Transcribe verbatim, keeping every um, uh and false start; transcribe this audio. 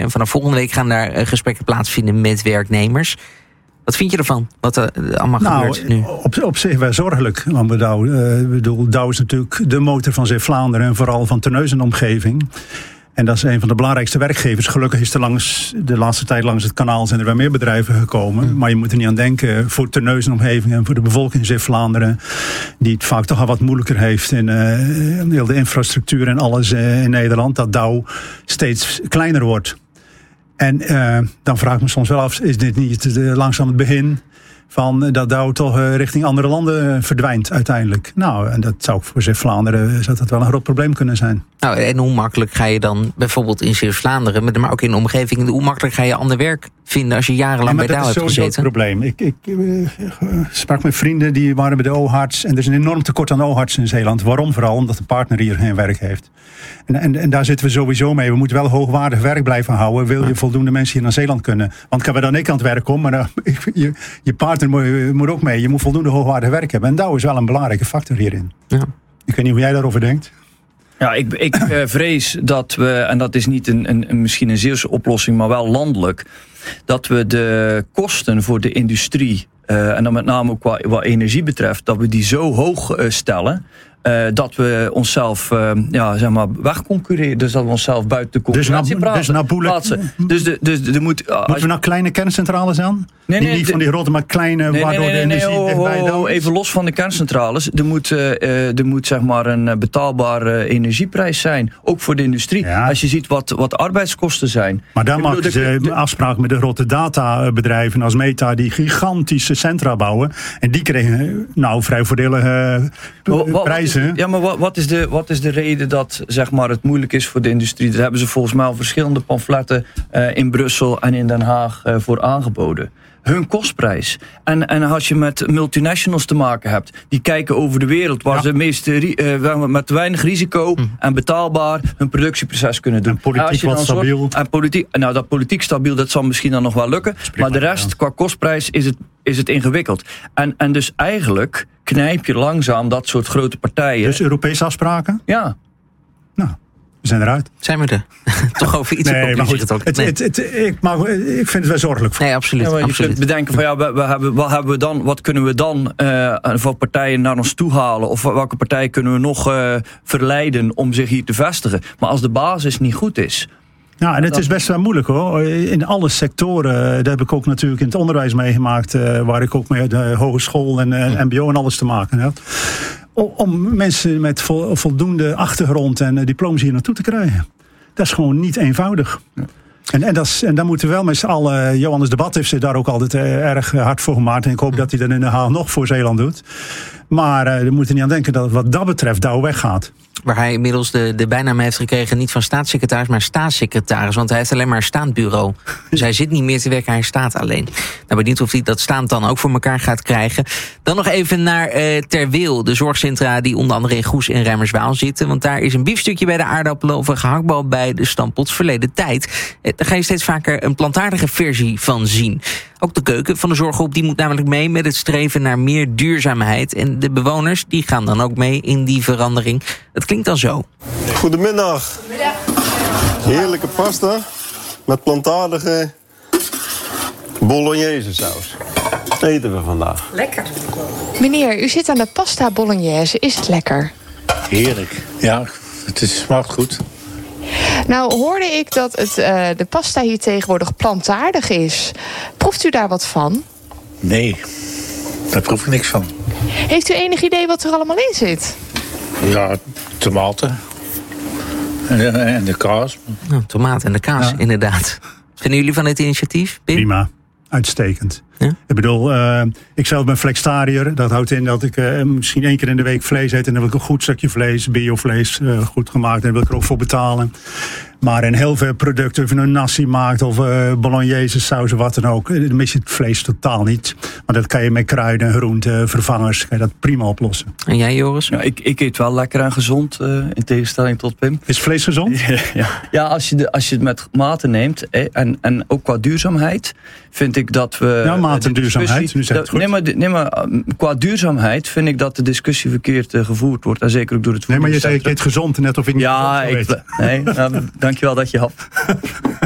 En vanaf volgende week gaan daar uh, gesprekken plaatsvinden met werknemers. Wat vind je ervan? Wat er uh, allemaal nou, gebeurt nu? Op, op zich wel zorgelijk. Want bij Douw, uh, bedoel, Douw is natuurlijk de motor van Zeeuws-Vlaanderen en vooral van Terneuzen omgeving. En dat is een van de belangrijkste werkgevers. Gelukkig is er langs, de laatste tijd langs het kanaal zijn er wel meer bedrijven gekomen. Mm. Maar je moet er niet aan denken voor Terneuzen omgeving en voor de bevolking in Zeeuws-Vlaanderen, die het vaak toch al wat moeilijker heeft in uh, heel de infrastructuur en alles uh, in Nederland, dat Douw steeds kleiner wordt. En uh, dan vraag ik me soms wel af, is dit niet uh, langzaam het begin van dat Douw toch uh, richting andere landen verdwijnt uiteindelijk? Nou, en dat zou voor Zeeuws-Vlaanderen zou dat wel een groot probleem kunnen zijn. Nou, en hoe makkelijk ga je dan bijvoorbeeld in Zeeuws-Vlaanderen, maar ook in de omgeving, hoe makkelijk ga je ander werk vinden als je jarenlang ja, bij Douw hebt gezeten? Dat is sowieso het probleem. Ik, ik uh, sprak met vrienden die waren bij de oogarts en er is een enorm tekort aan oogartsen in Zeeland. Waarom vooral? Omdat de partner hier geen werk heeft. En, en, en daar zitten we sowieso mee. We moeten wel hoogwaardig werk blijven houden. Wil je voldoende mensen hier naar Zeeland kunnen? Want kan we dan ik aan het werk komen, maar uh, je, je partner moet, moet ook mee. Je moet voldoende hoogwaardig werk hebben. En Douw is wel een belangrijke factor hierin. Ja. Ik weet niet hoe jij daarover denkt. Ja, ik, ik uh, vrees dat we, en dat is niet een, een, een, misschien een Zeeuwse oplossing, maar wel landelijk, dat we de kosten voor de industrie, uh, en dan met name ook qua, wat energie betreft, dat we die zo hoog uh, stellen, Uh, dat we onszelf uh, ja, zeg maar wegconcurreren. Dus dat we onszelf buiten de concurrentie dus praten, dus plaatsen. Dus de, dus de, de moet, uh, Moeten we nou kleine kerncentrales aan? Nee, nee, niet de, van die grote, maar kleine, nee, waardoor nee, nee, de energie nee, dichtbij oh, oh, even los van de kerncentrales. Er moet, uh, er moet zeg maar een betaalbare energieprijs zijn. Ook voor de industrie. Ja. Als je ziet wat, wat arbeidskosten zijn. Maar daar maken ze de, afspraken met de grote databedrijven als Meta, die gigantische centra bouwen. En die kregen nou vrij voordelige uh, wat, prijzen. Ja, maar wat, wat, is de, wat is de reden dat zeg maar, het moeilijk is voor de industrie? Daar hebben ze volgens mij al verschillende pamfletten uh, in Brussel en in Den Haag uh, voor aangeboden. Hun kostprijs. En, en als je met multinationals te maken hebt, die kijken over de wereld waar ja. ze meest, uh, met weinig risico hm. en betaalbaar hun productieproces kunnen doen. En politiek wat stabiel. Soort, en politiek, nou, dat politiek stabiel, dat zal misschien dan nog wel lukken. Maar de rest, ja. qua kostprijs, is het, is het ingewikkeld. En, en dus eigenlijk knijp je langzaam dat soort grote partijen. Dus Europese afspraken? Ja. Nou. We zijn eruit. Zijn we er? Toch over iets nee, maar goed, het ook. Het, nee. het, het, het, ik, maar, ik vind het wel zorgelijk voor. Nee, absoluut. Ja, je absoluut. kunt bedenken van ja, we, we hebben, wat, hebben we dan, wat kunnen we dan uh, voor partijen naar ons toe halen? Of welke partijen kunnen we nog uh, verleiden om zich hier te vestigen? Maar als de basis niet goed is. Nou, en het is best wel moeilijk hoor. In alle sectoren, dat heb ik ook natuurlijk in het onderwijs meegemaakt, uh, waar ik ook met de hogeschool en uh, M B O en alles te maken heb. Om mensen met voldoende achtergrond en diploma's hier naartoe te krijgen. Dat is gewoon niet eenvoudig. Ja. En, en, dat is, en daar moeten we wel met z'n allen. Johannes de Bat heeft zich daar ook altijd uh, erg hard voor gemaakt. En ik hoop dat hij dat in de Haag nog voor Zeeland doet. Maar uh, we moeten niet aan denken dat wat dat betreft Douw weggaat. Waar hij inmiddels de, de bijnaam heeft gekregen, niet van staatssecretaris, maar staatssecretaris. Want hij heeft alleen maar een staand bureau. Dus hij zit niet meer te werken, hij staat alleen. Nou, benieuwd of hij dat staand dan ook voor elkaar gaat krijgen. Dan nog even naar uh, Ter Wil, de zorgcentra die onder andere in Goes en Rijmerswaal zitten. Want daar is een biefstukje bij de aardappelen of een gehaktbal bij de stamppot verleden tijd. Uh, daar ga je steeds vaker een plantaardige versie van zien. Ook de keuken van de zorggroep die moet namelijk mee met het streven naar meer duurzaamheid. En de bewoners die gaan dan ook mee in die verandering. Het klinkt dan zo. Goedemiddag. Goedemiddag. Heerlijke pasta met plantaardige bolognese saus. Dat eten we vandaag. Lekker. Meneer, u zit aan de pasta bolognese. Is het lekker? Heerlijk. Ja, het is, smaakt goed. Nou hoorde ik dat het, uh, de pasta hier tegenwoordig plantaardig is. Proeft u daar wat van? Nee, daar proef ik niks van. Heeft u enig idee wat er allemaal in zit? Ja, tomaten. En, en de kaas. Nou, tomaten en de kaas, ja. Inderdaad. Vinden jullie van dit initiatief, Pim? Prima. Uitstekend. Ja? Ik bedoel, uh, ik zelf ben flexitariër. Dat houdt in dat ik uh, misschien één keer in de week vlees eet. En dan wil ik een goed stukje vlees, biovlees, uh, goed gemaakt. En daar wil ik er ook voor betalen. Maar in heel veel producten, of je een nasi maakt of uh, bolognese saus of wat dan ook, dan mis je het vlees totaal niet. Maar dat kan je met kruiden, groenten, vervangers, kan je dat prima oplossen. En jij, Joris? Ja, ik, ik eet wel lekker en gezond, uh, in tegenstelling tot Pim. Is vlees gezond? Ja, ja. ja als, je de, als je het met mate neemt, eh, en, en ook qua duurzaamheid, vind ik dat we... Ja, mate en duurzaamheid, nu zegt het goed. Nee, maar, nee, maar qua duurzaamheid vind ik dat de discussie verkeerd uh, gevoerd wordt. En zeker ook door het Nee, maar je zei ik eet gezond, net of ik niet ja, gezond ik, nee, nou, dankjewel dat je had.